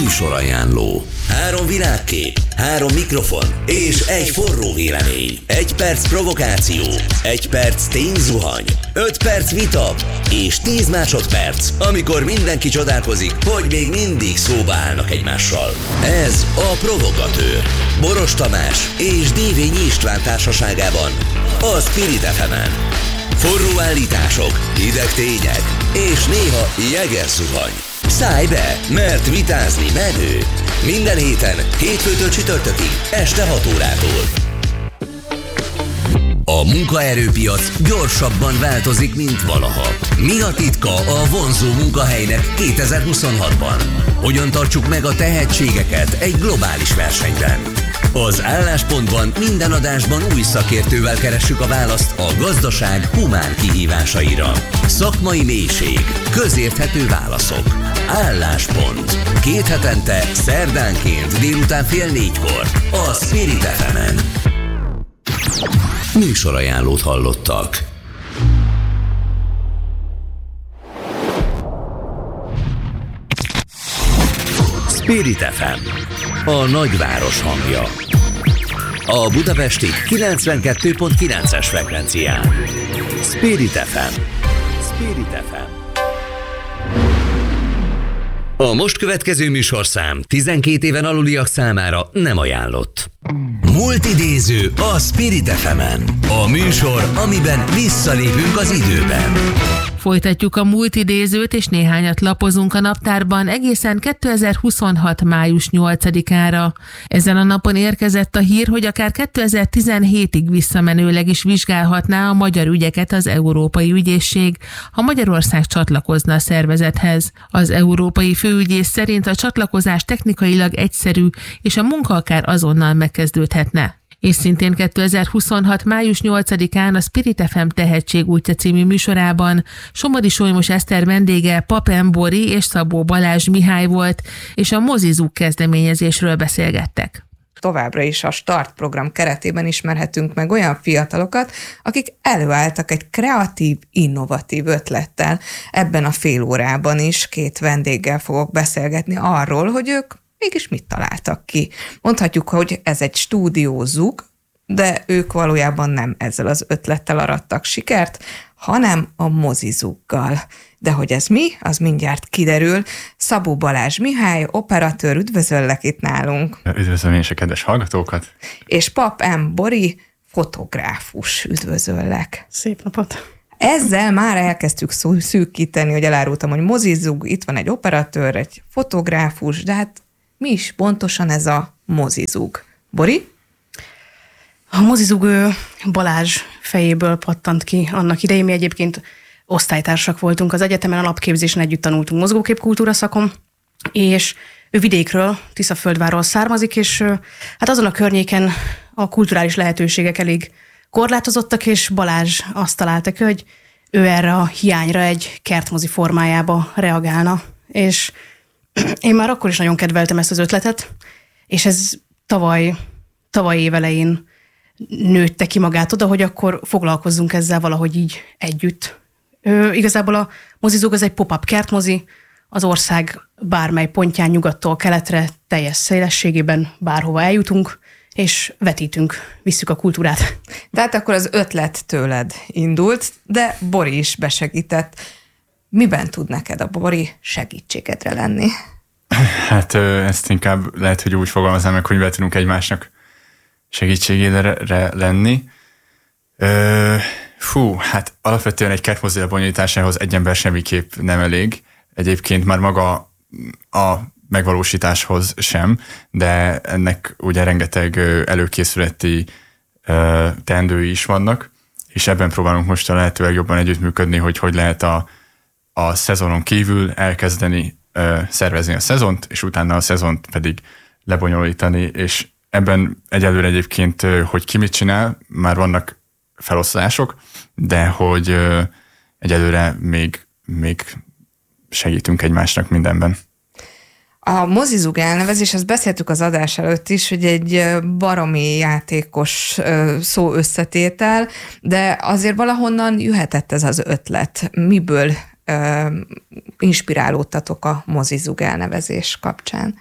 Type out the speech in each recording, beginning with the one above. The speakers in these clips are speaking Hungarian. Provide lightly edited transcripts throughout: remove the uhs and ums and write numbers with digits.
Műsorajánló. 3 világkép, 3 mikrofon és egy forró vélemény. 1 perc provokáció, 1 perc tényzuhany, 5 perc vita és 10 másodperc, amikor mindenki csodálkozik, hogy még mindig szóba állnak egymással. Ez a Provokatőr. Boros Tamás és Dévényi István társaságában a Spirit FM-en. Forró állítások, hideg tények és néha jegerzuhany. Szállj be, mert vitázni menő. Minden héten, hétfőtől csütörtökig, este 6 órától. A munkaerőpiac gyorsabban változik, mint valaha. Mi a titka a vonzó munkahelynek 2026-ban? Hogyan tartsuk meg a tehetségeket egy globális versenyben? Az Álláspontban minden adásban új szakértővel keressük a választ a gazdaság humán kihívásaira. Szakmai mélység, közérthető válaszok. Álláspont. 2 hetente, szerdánként délután 3:30 a Spirit FM-en. Műsorajánlót hallottak. Spirit FM, a nagyváros hangja. A budapesti 92.9-es frekvencián. Spirit FM. Spirit FM. A most következő műsorszám 12 éven aluliak számára nem ajánlott. Multidéző a Spirit FM-en. A műsor, amiben visszalépünk az időben. Folytatjuk a multidézőt, és néhányat lapozunk a naptárban egészen 2026. május 8-ára. Ezen a napon érkezett a hír, hogy akár 2017-ig visszamenőleg is vizsgálhatná a magyar ügyeket az Európai Ügyészség, ha Magyarország csatlakozna a szervezethez. Az európai főügyész szerint a csatlakozás technikailag egyszerű, és a munka akár azonnal megkezdődhetne. És szintén 2026. május 8-án a Spirit FM Tehetség útja című műsorában Somodi Solymos Eszter vendége Pap M. Bori és Szabó Balázs Mihály volt, és a Mozizug kezdeményezésről beszélgettek. Továbbra is a Start program keretében ismerhetünk meg olyan fiatalokat, akik előálltak egy kreatív, innovatív ötlettel. Ebben a fél órában is 2 vendéggel fogok beszélgetni arról, hogy ők mégis mit találtak ki. Mondhatjuk, hogy ez egy stúdiózug, de ők valójában nem ezzel az ötlettel arattak sikert, hanem a mozizuggal. De hogy ez mi, az mindjárt kiderül. Szabó Balázs Mihály, operatőr, üdvözöllek itt nálunk. Üdvözlöm én is a kedves hallgatókat. És Pap M. Bori, fotográfus, üdvözöllek. Szép napot. Ezzel már elkezdtük szűkíteni, hogy elárultam, hogy mozizug, itt van egy operatőr, egy fotográfus, de hát mi is pontosan ez a mozizug? Bori? A mozizug Balázs fejéből pattant ki annak idején. Mi egyébként osztálytársak voltunk az egyetemen, alapképzésen együtt tanultunk mozgóképkultúra szakon, és ő vidékről, Tiszaföldvárról származik, és hát azon a környéken a kulturális lehetőségek elég korlátozottak, és Balázs azt találta ki, hogy ő erre a hiányra egy kertmozi formájába reagálna. És én már akkor is nagyon kedveltem ezt az ötletet, és ez tavaly évelején nőtte ki magát oda, hogy akkor foglalkozzunk ezzel valahogy így együtt. Igazából a mozizug az egy pop-up kertmozi, az ország bármely pontján nyugattól keletre teljes szélességében bárhova eljutunk, és vetítünk, visszük a kultúrát. De hát akkor az ötlet tőled indult, de Bori is besegített. Miben tud neked a Bori segítségedre lenni? Hát ezt inkább lehet, hogy úgy fogalmaznám meg, hogy be tudunk egymásnak segítségére lenni. Hát alapvetően egy kertmozi lebonyolításához egy ember semmiképp nem elég. Egyébként már maga a megvalósításhoz sem, de ennek ugye rengeteg előkészületi teendői is vannak, és ebben próbálunk most a lehetőleg jobban együttműködni, hogy lehet a szezonon kívül elkezdeni szervezni a szezont, és utána a szezont pedig lebonyolítani, és ebben egyelőre egyébként, hogy ki mit csinál, már vannak feloszlások, de hogy egyelőre még segítünk egymásnak mindenben. A mozizug elnevezés, azt beszéltük az adás előtt is, hogy egy baromi játékos szó összetétel, de azért valahonnan jöhetett ez az ötlet. Miből inspirálódtatok a mozizug elnevezés kapcsán?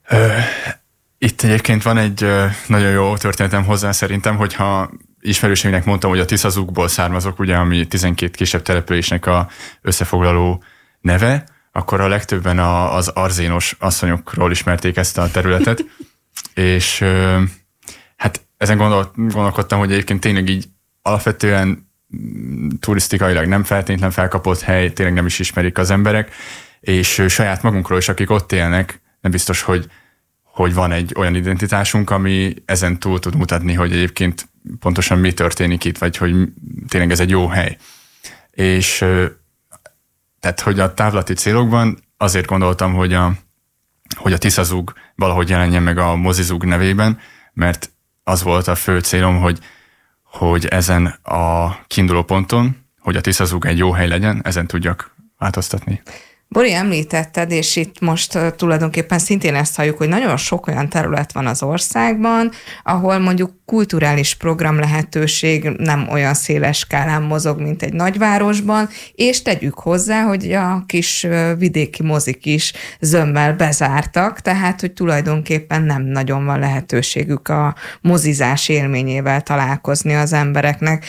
Itt egyébként van egy nagyon jó történetem hozzá szerintem, hogyha ismerőségnek mondtam, hogy a Tiszazugból származok, ugye, ami 12 kisebb településnek a összefoglaló neve, akkor a legtöbben az arzénos asszonyokról ismerték ezt a területet, és hát ezen gondolkodtam, hogy egyébként tényleg így alapvetően turisztikailag nem feltétlenül felkapott hely, tényleg nem is ismerik az emberek, és saját magunkról is, akik ott élnek, nem biztos, hogy van egy olyan identitásunk, ami ezen túl tud mutatni, hogy egyébként pontosan mi történik itt, vagy hogy tényleg ez egy jó hely. És tehát, hogy a távlati célokban azért gondoltam, hogy a Tiszazug valahogy jelenjen meg a Mozizug nevében, mert az volt a fő célom, hogy ezen a kiinduló ponton, hogy a Tiszazug egy jó hely legyen, ezen tudjak változtatni. Bori, említetted, és itt most tulajdonképpen szintén ezt halljuk, hogy nagyon sok olyan terület van az országban, ahol mondjuk kulturális program lehetőség nem olyan széles skálán mozog, mint egy nagyvárosban, és tegyük hozzá, hogy a kis vidéki mozik is zömmel bezártak, tehát, hogy tulajdonképpen nem nagyon van lehetőségük a mozizás élményével találkozni az embereknek.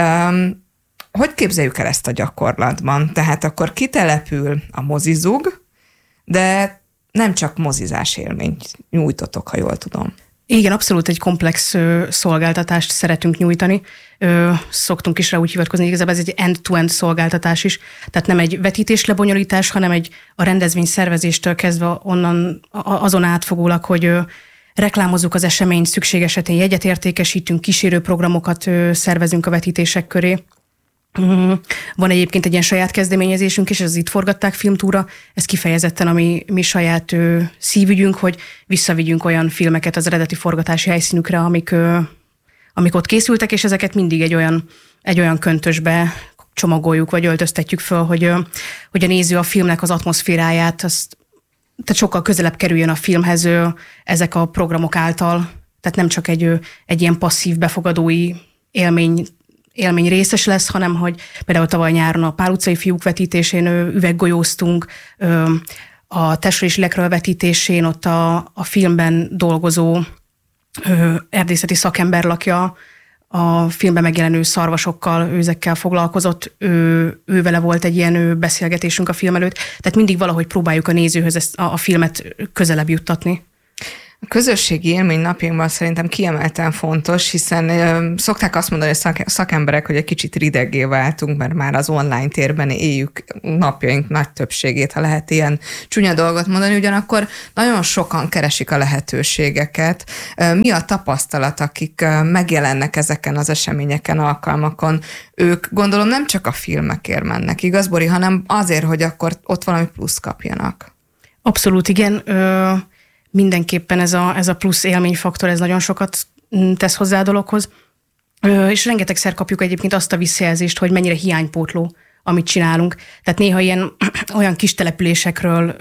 Hogy képzeljük el ezt a gyakorlatban? Tehát akkor kitelepül a Mozizug, de nem csak mozizás élményt nyújtotok, ha jól tudom. Igen, abszolút egy komplex szolgáltatást szeretünk nyújtani. Szoktunk is rá úgy hivatkozni, igazából ez egy end-to-end szolgáltatás is. Tehát nem egy vetítés lebonyolítás, hanem a rendezvény szervezéstől kezdve azon átfogólag, hogy reklámozzuk az eseményt, szükség esetén jegyet értékesítünk, kísérőprogramokat szervezünk a vetítések köré. Van egyébként egy ilyen saját kezdeményezésünk is, ez az Itt forgatták filmtúra, ez kifejezetten a mi saját szívügyünk, hogy visszavigyünk olyan filmeket az eredeti forgatási helyszínükre, amik ott készültek, és ezeket mindig egy olyan köntösbe csomagoljuk, vagy öltöztetjük föl, hogy a néző a filmnek az atmoszféráját, tehát sokkal közelebb kerüljön a filmhez ezek a programok által, tehát nem csak egy ilyen passzív befogadói élmény részes lesz, hanem hogy például tavaly nyáron a Pál utcai fiúk vetítésén üveggolyóztunk, a Testről és lélekről vetítésén ott a filmben dolgozó erdészeti szakember lakja a filmben megjelenő szarvasokkal, őzekkel foglalkozott, ő vele volt egy ilyen beszélgetésünk a film előtt, tehát mindig valahogy próbáljuk a nézőhöz ezt a filmet közelebb juttatni. A közösségi élmény napjainkban szerintem kiemelten fontos, hiszen szokták azt mondani a szakemberek, hogy egy kicsit rideggé váltunk, mert már az online térben éljük napjaink nagy többségét, ha lehet ilyen csúnya dolgot mondani, ugyanakkor nagyon sokan keresik a lehetőségeket. Mi a tapasztalat, akik megjelennek ezeken az eseményeken, alkalmakon? Ők gondolom nem csak a filmekért mennek, igaz, Bori, hanem azért, hogy akkor ott valami plusz kapjanak. Abszolút, igen. Mindenképpen ez a plusz élményfaktor, ez nagyon sokat tesz hozzá a dologhoz. És rengetegszer kapjuk egyébként azt a visszajelzést, hogy mennyire hiánypótló, amit csinálunk. Tehát néha olyan kis településekről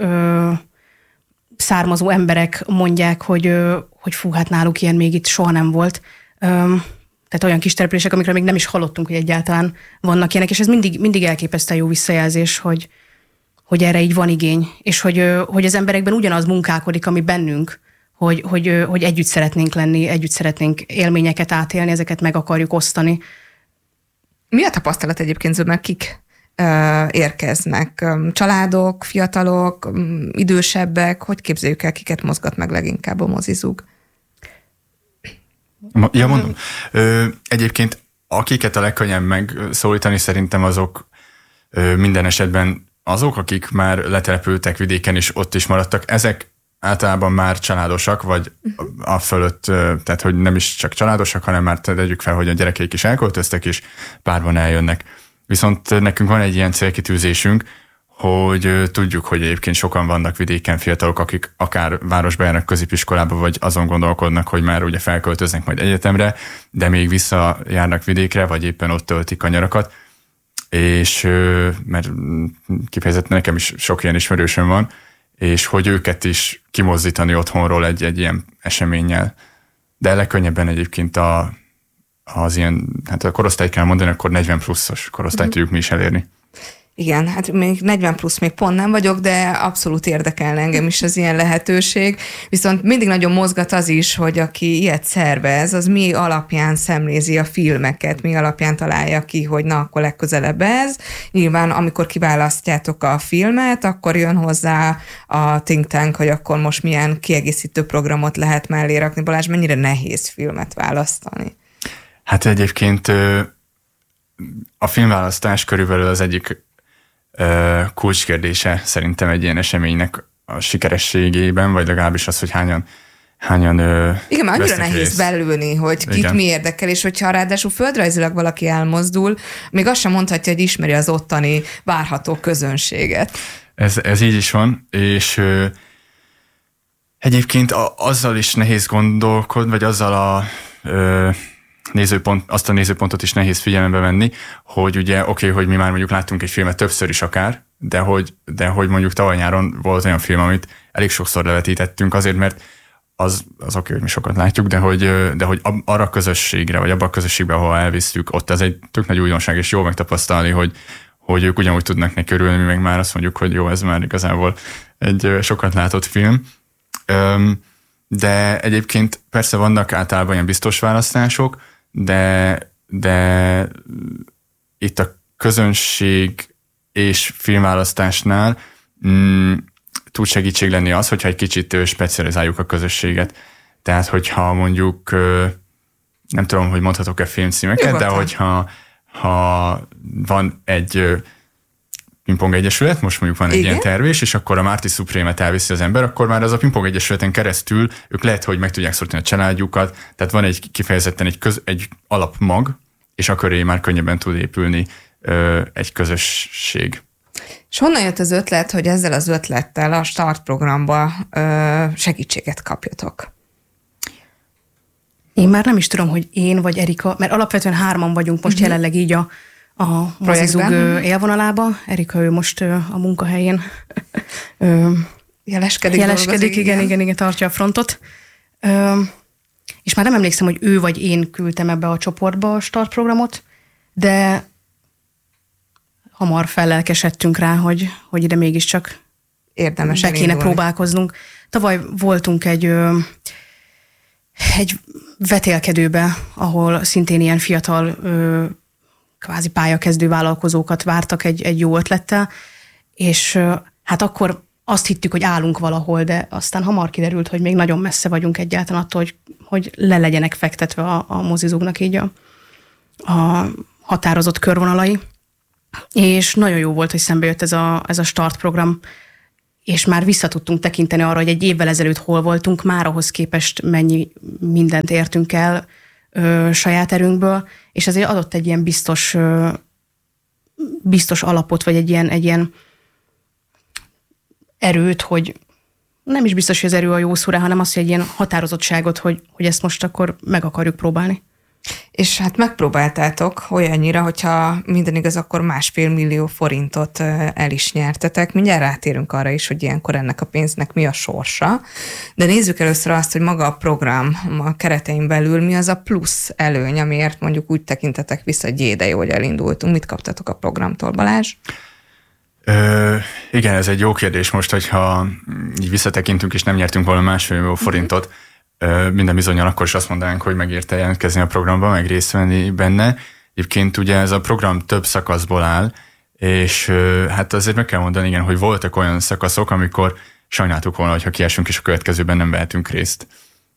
származó emberek mondják, hogy fú, hát náluk ilyen még itt soha nem volt. Tehát olyan kis települések, amikről még nem is hallottunk, hogy egyáltalán vannak ilyenek, és ez mindig elképesztően jó visszajelzés, hogy erre így van igény, és hogy az emberekben ugyanaz munkálkodik, ami bennünk, hogy együtt szeretnénk lenni, együtt szeretnénk élményeket átélni, ezeket meg akarjuk osztani. Mi a tapasztalat egyébként, Zömmel, kik érkeznek? Családok, fiatalok, idősebbek? Hogy képzeljük el, kiket mozgat meg leginkább a Mozizug? Ja, mondom. Egyébként akiket a legkönnyebb megszólítani szerintem azok minden esetben azok, akik már letelepültek vidéken és ott is maradtak, ezek általában már családosak, vagy a fölött, tehát hogy nem is csak családosak, hanem már tegyük fel, hogy a gyerekeik is elköltöztek, és párban eljönnek. Viszont nekünk van egy ilyen célkitűzésünk, hogy tudjuk, hogy egyébként sokan vannak vidéken fiatalok, akik akár városba járnak középiskolába, vagy azon gondolkodnak, hogy már ugye felköltöznek majd egyetemre, de még visszajárnak vidékre, vagy éppen ott töltik a nyarakat. És mert kifejezetten nekem is sok ilyen ismerősöm van, és hogy őket is kimozdítani otthonról egy ilyen eseménnyel. De legkönnyebben egyébként az ilyen, hát a korosztályt kell mondani, akkor 40 pluszos korosztályt tudjuk mi is elérni. Igen, hát még 40 plusz még pont nem vagyok, de abszolút érdekelne engem is az ilyen lehetőség. Viszont mindig nagyon mozgat az is, hogy aki ilyet szervez, az mi alapján szemlézi a filmeket, mi alapján találja ki, hogy na, akkor legközelebb ez. Nyilván, amikor kiválasztjátok a filmet, akkor jön hozzá a think tank, hogy akkor most milyen kiegészítő programot lehet mellé rakni. Balázs, mennyire nehéz filmet választani? Hát egyébként a filmválasztás körülbelül az egyik kulcskérdése szerintem egy ilyen eseménynek a sikerességében, vagy legalábbis az, hogy hányan igen, már annyira nehéz belülni, hogy kit mi érdekel, és hogyha ráadásul földrajzilag valaki elmozdul, még azt sem mondhatja, hogy ismeri az ottani várható közönséget. Ez így is van, és egyébként azzal is nehéz gondolkodni, vagy azzal azt a nézőpontot is nehéz figyelembe venni, hogy ugye oké, hogy mi már mondjuk láttunk egy filmet többször is akár, de hogy mondjuk tavaly nyáron volt olyan film, amit elég sokszor levetítettünk azért, mert az oké, hogy mi sokat látjuk, de hogy arra a közösségre, vagy abban a közösségben, ahol elvisztük, ott ez egy tök nagy újdonság, és jó megtapasztalni, hogy ők ugyanúgy tudnak neki örülni, mi meg már azt mondjuk, hogy jó, ez már igazából egy sokat látott film. De egyébként persze vannak általában ilyen biztos választások, de itt a közönség és filmválasztásnál tud segítség lenni az, hogyha egy kicsit specializáljuk a közösséget. Tehát, hogyha mondjuk, nem tudom, hogy mondhatok-e filmcímeket, nyugodtan. De hogyha van egy pingpong egyesület, most mondjuk van egy ilyen tervés, és akkor a Márti Szuprémet elviszi az ember, akkor már az a pingpong egyesületen keresztül ők lehet, hogy meg tudják szorítani a családjukat, tehát van egy kifejezetten egy alapmag, és a köré már könnyebben tud épülni egy közösség. És honnan jött az ötlet, hogy ezzel az ötlettel a Start programba segítséget kapjatok? Én már nem is tudom, hogy én vagy Erika, mert alapvetően 3 vagyunk most jelenleg így a Mozizug élvonalába. Erika, ő most a munkahelyén jeleskedik, igen, tartja a frontot. És már nem emlékszem, hogy ő vagy én küldtem ebbe a csoportba a Start programot, de hamar fellelkesedtünk rá, hogy ide mégiscsak érdemes be kéne próbálkoznunk. Tavaly voltunk egy vetélkedőbe, ahol szintén ilyen fiatal kvázi pályakezdő vállalkozókat vártak egy jó ötlettel, és hát akkor azt hittük, hogy állunk valahol, de aztán hamar kiderült, hogy még nagyon messze vagyunk egyáltalán attól, hogy le legyenek fektetve a Mozizugnak így a határozott körvonalai. És nagyon jó volt, hogy szembe jött ez a Start program, és már vissza tudtunk tekinteni arra, hogy egy évvel ezelőtt hol voltunk, már ahhoz képest mennyi mindent értünk el saját erőnkből, és ezért adott egy ilyen biztos alapot, vagy egy ilyen erőt, hogy nem is biztos, hogy az erő a jó szó rá, hanem az, hogy egy ilyen határozottságot, hogy ezt most akkor meg akarjuk próbálni. És hát megpróbáltátok olyannyira, hogyha minden igaz, akkor 1,5 millió forintot el is nyertetek. Mindjárt rátérünk arra is, hogy ilyenkor ennek a pénznek mi a sorsa. De nézzük először azt, hogy maga a program a keretein belül mi az a plusz előny, amiért mondjuk úgy tekintetek vissza, hogy de jó, hogy elindultunk. Mit kaptatok a programtól, Balázs? Igen, ez egy jó kérdés most, hogyha így visszatekintünk és nem nyertünk volna 1,5 millió forintot, minden bizonnyal akkor is azt mondanánk, hogy megérte jelentkezni a programba, meg részt venni benne. Egyébként ugye ez a program több szakaszból áll, és hát azért meg kell mondani, igen, hogy voltak olyan szakaszok, amikor sajnáltuk volna, hogyha kiesünk, és a következőben nem vehetünk részt.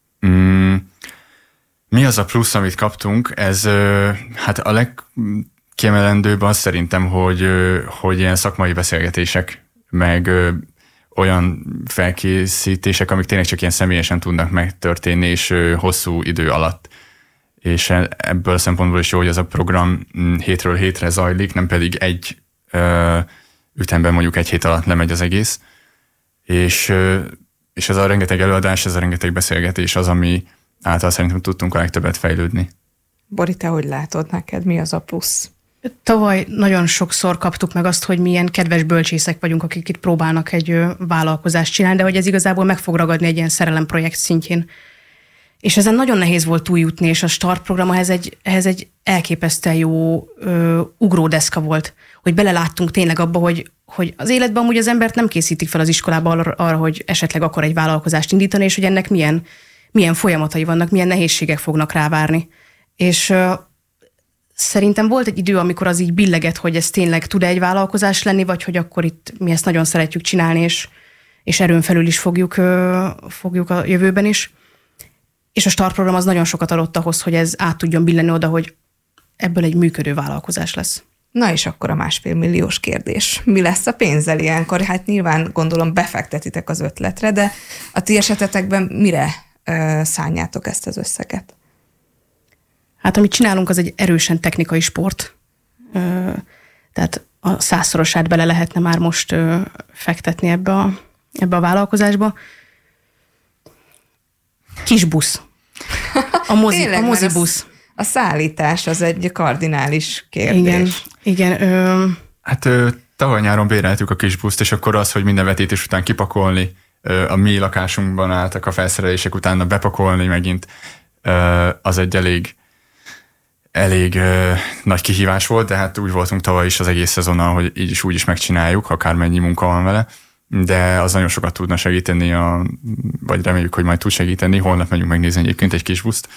Mi az a plusz, amit kaptunk? Ez hát a legkiemelendőbb az szerintem, hogy ilyen szakmai beszélgetések, meg olyan felkészítések, amik tényleg csak ilyen személyesen tudnak megtörténni, és hosszú idő alatt. És ebből a szempontból is jó, hogy ez a program hétről hétre zajlik, nem pedig egy ütemben mondjuk egy hét alatt lemegy az egész. És ez a rengeteg előadás, ez a rengeteg beszélgetés az, ami által szerintem tudtunk a legtöbbet fejlődni. Bori, te hogy látod, neked mi az a plusz? Tavaly nagyon sokszor kaptuk meg azt, hogy milyen kedves bölcsészek vagyunk, akik itt próbálnak egy vállalkozást csinálni, de hogy ez igazából meg fog ragadni egy ilyen szerelemprojekt szintjén. És ezen nagyon nehéz volt túljutni, és a startprogram ehhez egy elképesztően jó ugródeszka volt, hogy beleláttunk tényleg abba, hogy az életben amúgy az embert nem készítik fel az iskolába arra, hogy esetleg akar egy vállalkozást indítani, és hogy ennek milyen folyamatai vannak, milyen nehézségek fognak rávárni. És szerintem volt egy idő, amikor az így billegett, hogy ez tényleg tud-e egy vállalkozás lenni, vagy hogy akkor itt mi ezt nagyon szeretjük csinálni, és erőn felül is fogjuk a jövőben is. És a startprogram az nagyon sokat adott ahhoz, hogy ez át tudjon billenni oda, hogy ebből egy működő vállalkozás lesz. Na és akkor a 1,5 milliós kérdés. Mi lesz a pénzzel ilyenkor? Hát nyilván gondolom befektetitek az ötletre, de a ti esetetekben mire szánjátok ezt az összeget? Hát amit csinálunk, az egy erősen technikai sport. Tehát a 100-szorosát bele lehetne már most fektetni ebbe a vállalkozásba. Kis busz. A mozibusz. A szállítás az egy kardinális kérdés. Igen. Hát tavaly nyáron béreltük a kis buszt, és akkor az, hogy minden vetítés után kipakolni, a mi lakásunkban álltak a felszerelések, utána bepakolni megint, az egy elég nagy kihívás volt, de hát úgy voltunk tavaly is az egész szezonnal, hogy így is úgy is megcsináljuk, akármennyi munka van vele, de az nagyon sokat tudna segíteni, vagy reméljük, hogy majd tud segíteni. Holnap megyünk megnézni egyébként egy kis buszt.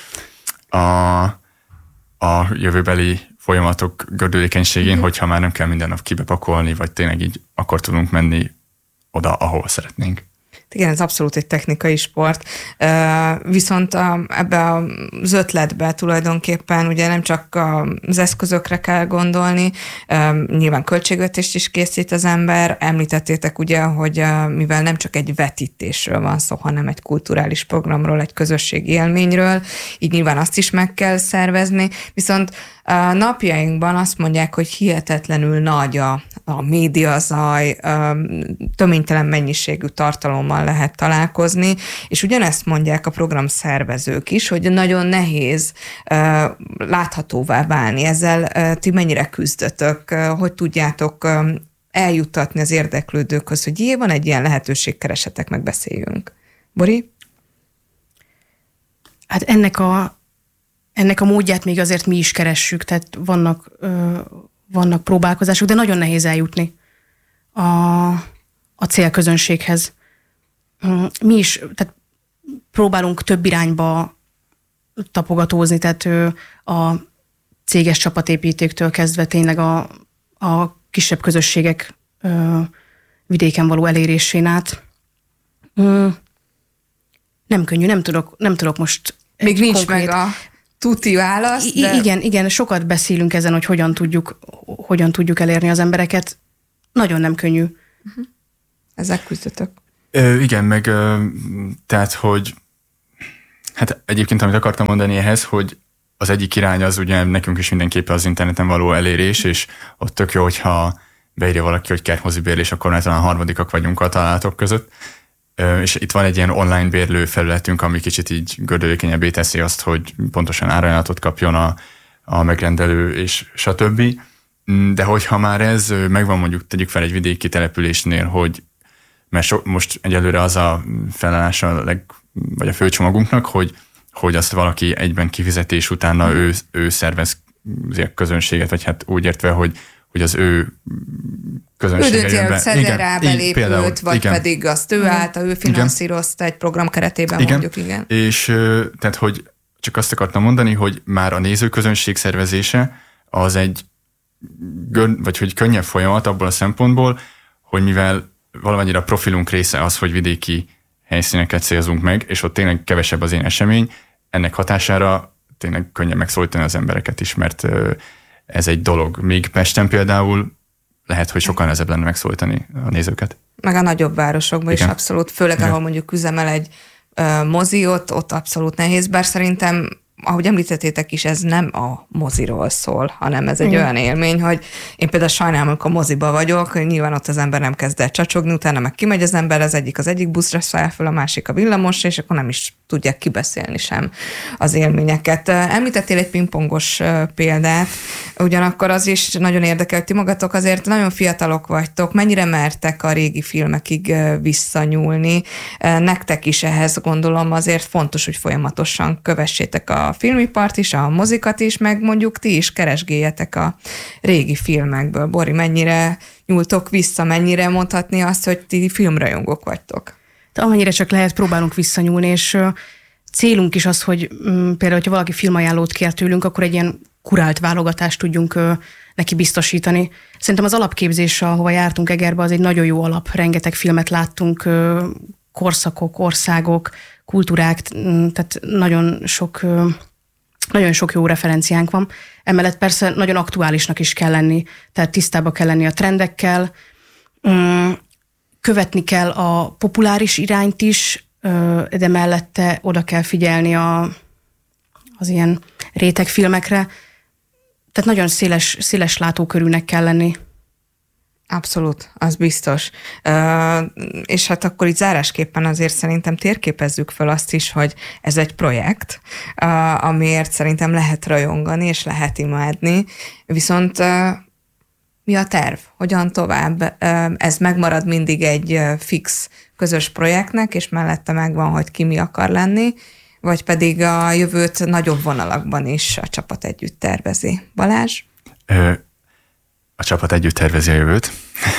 A jövőbeli folyamatok gördülékenységén, hogyha már nem kell minden nap kibepakolni, vagy tényleg így akkor tudunk menni oda, ahol szeretnénk. Igen, ez abszolút egy technikai sport, viszont ebbe az ötletbe tulajdonképpen ugye nem csak az eszközökre kell gondolni, nyilván költségvetést is készít az ember, említettétek ugye, hogy mivel nem csak egy vetítésről van szó, hanem egy kulturális programról, egy közösségi élményről, így nyilván azt is meg kell szervezni, viszont napjainkban azt mondják, hogy hihetetlenül nagy a médiazaj, töménytelen mennyiségű tartalommal lehet találkozni, és ugyanezt mondják a programszervezők is, hogy nagyon nehéz láthatóvá válni. Ezzel ti mennyire küzdötök, hogy tudjátok eljuttatni az érdeklődőkhöz, hogy van egy ilyen lehetőség, keresetek, megbeszéljünk. Bori? Hát ennek a módját még azért mi is keressük, tehát vannak próbálkozások, de nagyon nehéz eljutni a célközönséghez. Mi is tehát próbálunk több irányba tapogatózni, tehát a céges csapatépítőktől kezdve tényleg a kisebb közösségek vidéken való elérésén át. Nem könnyű, nem tudok most még nincs konkrét... meg a tuti válasz, de... Igen, sokat beszélünk ezen, hogy hogyan tudjuk elérni az embereket. Nagyon nem könnyű. Ezek küzdötök. Igen, meg tehát, hogy hát egyébként, amit akartam mondani ehhez, hogy az egyik irány az ugye nekünk is mindenképpen az interneten való elérés, és ott tök jó, hogyha beírja valaki, hogy kertmozi bérlés, akkor már talán harmadikak vagyunk a találatok között. És itt van egy ilyen online bérlő felületünk, ami kicsit így gördülékenyebbé teszi azt, hogy pontosan árajánlatot kapjon a megrendelő, és stb. De hogyha már ez megvan, mondjuk tegyük fel egy vidéki településnél, hogy mert most egyelőre az a felállása vagy a főcsomagunknak, hogy azt valaki egyben kifizetés utána ő szervez közönséget, vagy hát úgy értve, hogy az ő közönsége jön be. Ő dönti, hogy rá belépőt, vagy igen. Pedig azt ő által, ő finanszírozta egy program keretében, igen. Mondjuk, igen. És tehát, hogy csak azt akartam mondani, hogy már a nézőközönség szervezése az egy vagy hogy könnyebb folyamat abból a szempontból, hogy mivel valamennyire a profilunk része az, hogy vidéki helyszíneket célzunk meg, és ott tényleg kevesebb az én esemény, ennek hatására tényleg könnyebb megszólítani az embereket is, mert ez egy dolog. Még Pesten például lehet, hogy sokkal nehezebb lenne megszólítani a nézőket. Meg a nagyobb városokban is abszolút, főleg ahol mondjuk üzemel egy mozi, ott abszolút nehéz, bár szerintem ahogy említettétek is, ez nem a moziról szól, hanem ez egy olyan élmény, hogy én például sajnálom, amikor moziba vagyok, nyilván ott az ember nem kezd el csacsogni, utána meg kimegy az ember, az egyik buszra száll fel, a másik a villamosra, és akkor nem is tudják kibeszélni sem az élményeket. Említettél egy pingpongos példát, ugyanakkor az is nagyon érdekel, hogy ti magatok azért nagyon fiatalok vagytok, mennyire mertek a régi filmekig visszanyúlni. Nektek is ehhez gondolom azért fontos, hogy folyamatosan kövessétek a filmipart is, a mozikat is, meg mondjuk ti is keresgéljetek a régi filmekből. Bori, mennyire nyúltok vissza, mennyire mondhatni azt, hogy ti filmrajongók vagytok? De amennyire csak lehet, próbálunk visszanyúlni, és célunk is az, hogy például, hogyha valaki filmajánlót kér tőlünk, akkor egy ilyen kurált válogatást tudjunk neki biztosítani. Szerintem az alapképzés, ahova jártunk Egerbe, az egy nagyon jó alap. Rengeteg filmet láttunk, korszakok, országok, kultúrák, tehát nagyon sok jó referenciánk van. Emellett persze nagyon aktuálisnak is kell lenni, tehát tisztába kell lenni a trendekkel, követni kell a populáris irányt is, de mellette oda kell figyelni az ilyen rétegfilmekre. Tehát nagyon széles látókörűnek kell lenni. Abszolút, az biztos. És hát akkor így zárásképpen azért szerintem térképezzük fel azt is, hogy ez egy projekt, amiért szerintem lehet rajongani és lehet imádni, viszont mi a terv? Hogyan tovább? Ez megmarad mindig egy fix közös projektnek, és mellette megvan, hogy ki mi akar lenni, vagy pedig a jövőt nagyobb vonalakban is a csapat együtt tervezi. Balázs? A csapat együtt tervezi a jövőt.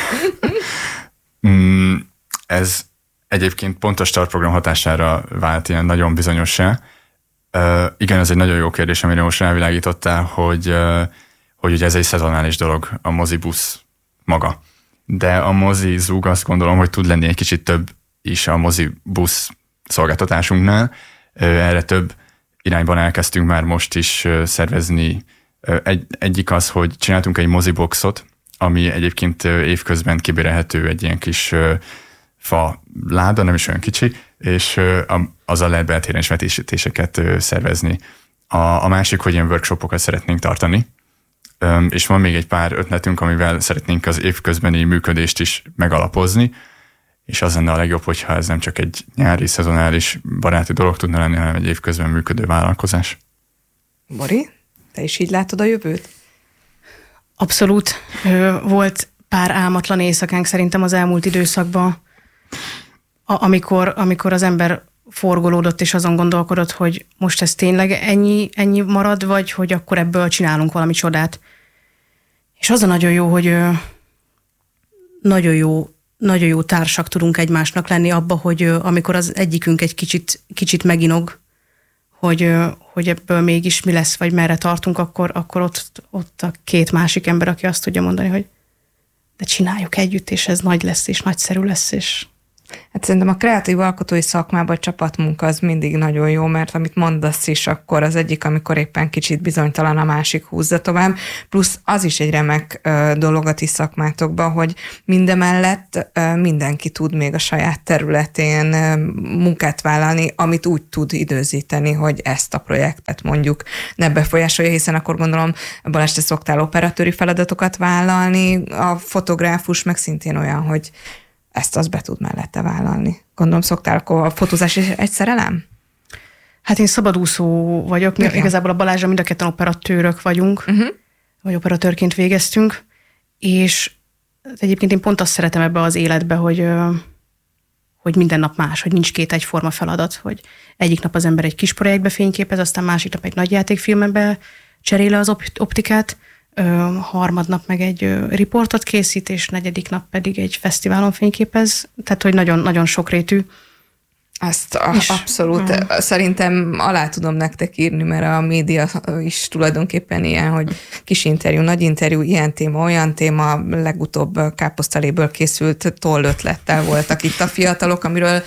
Ez egyébként pont a startprogram hatására vált ilyen nagyon bizonyossá. Igen, ez egy nagyon jó kérdés, amire most rávilágítottál, hogy ugye ez egy szezonális dolog, a mozibusz maga. De a mozizug azt gondolom, hogy tud lenni egy kicsit több is a mozibusz szolgáltatásunknál. Erre több irányban elkezdtünk már most is szervezni. Egyik az, hogy csináltunk egy moziboxot, ami egyébként évközben kibérelhető egy ilyen kis fa láda, nem is olyan kicsi, és azzal lehet beltéren is vetítéseket szervezni. A másik, hogy ilyen workshopokat szeretnénk tartani, és van még egy pár ötletünk, amivel szeretnénk az évközbeni működést is megalapozni, és az lenne a legjobb, hogyha ez nem csak egy nyári, szezonális baráti dolog tudna lenni, hanem egy évközben működő vállalkozás. Bori, te is így látod a jövőt? Abszolút. Volt pár álmatlan éjszakánk szerintem az elmúlt időszakban, amikor az ember forgolódott és azon gondolkodott, hogy most ez tényleg ennyi marad, vagy hogy akkor ebből csinálunk valami csodát. És az a nagyon jó, hogy nagyon jó társak tudunk egymásnak lenni abba, hogy amikor az egyikünk egy kicsit meginog, hogy ebből mégis mi lesz, vagy merre tartunk, akkor ott a két másik ember, aki azt tudja mondani, hogy de csináljuk együtt, és ez nagy lesz, és nagyszerű lesz, és... Hát szerintem a kreatív alkotói szakmában a csapatmunka az mindig nagyon jó, mert amit mondasz is, akkor az egyik, amikor éppen kicsit bizonytalan, a másik húzza tovább, plusz az is egy remek dolog a ti szakmátokban, hogy mindemellett mindenki tud még a saját területén munkát vállalni, amit úgy tud időzíteni, hogy ezt a projektet mondjuk ne befolyásolja, hiszen akkor gondolom, Balázs, te szoktál operatőri feladatokat vállalni, a fotográfus meg szintén olyan, hogy ezt be tud mellette vállalni. Gondolom, szoktál akkor a fotózás is egy szerelem? Hát én szabadúszó vagyok, mert igazából a Balázsra mind a ketten operatőrök vagyunk, vagy operatőrként végeztünk, és egyébként én pont azt szeretem ebbe az életbe, hogy minden nap más, hogy nincs két egyforma feladat, hogy egyik nap az ember egy kis projektbe fényképez, aztán másik nap egy nagy játékfilmbe cseréli az optikát, harmadnap meg egy riportot készít, és negyedik nap pedig egy fesztiválon fényképez, tehát hogy nagyon-nagyon sokrétű. Azt abszolút. Szerintem alá tudom nektek írni, mert a média is tulajdonképpen ilyen, hogy kis interjú, nagy interjú, ilyen téma, olyan téma, legutóbb káposztaléből készült tollötlettel voltak itt a fiatalok, amiről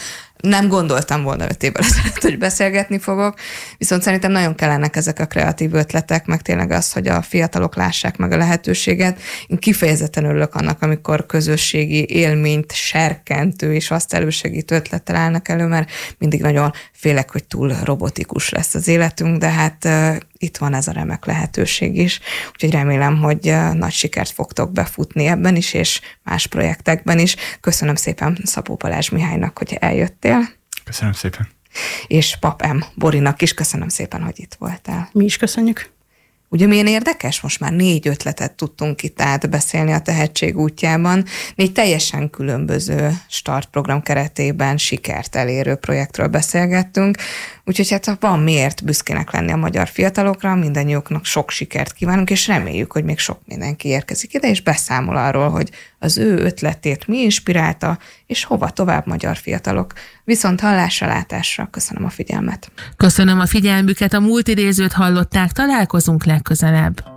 Nem gondoltam volna 5 évvel ezelőtt, hogy beszélgetni fogok, viszont szerintem nagyon kellenek ezek a kreatív ötletek, meg tényleg az, hogy a fiatalok lássák meg a lehetőséget. Én kifejezetten örülök annak, amikor közösségi élményt serkentő és azt elősegítő ötlettel állnak elő, mert mindig nagyon félek, hogy túl robotikus lesz az életünk, de hát itt van ez a remek lehetőség is. Úgyhogy remélem, hogy nagy sikert fogtok befutni ebben is, és más projektekben is. Köszönöm szépen Szabó Balázs Mihálynak, hogy eljöttél. Köszönöm szépen. És Pap M. Borinak is köszönöm szépen, hogy itt voltál. Mi is köszönjük. Ugye milyen érdekes? Most már 4 ötletet tudtunk itt átbeszélni a tehetség útjában. 4 teljesen különböző startprogram keretében sikert elérő projektről beszélgettünk. Úgyhogy hát van miért büszkének lenni a magyar fiatalokra, mindannyiuknak sok sikert kívánunk, és reméljük, hogy még sok mindenki érkezik ide, és beszámol arról, hogy az ő ötletét mi inspirálta, és hova tovább magyar fiatalok. Viszont hallásra, látásra. Köszönöm a figyelmet. Köszönöm a figyelmüket, a múlt idézőt hallották, találkozunk legközelebb.